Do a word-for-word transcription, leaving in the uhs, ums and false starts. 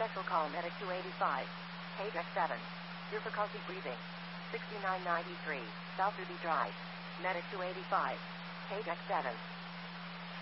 Special call medic two eighty-five. Page X seven. Difficulty breathing. sixty-nine ninety-three. South Ruby Drive. Medic two eighty-five. Page X seven.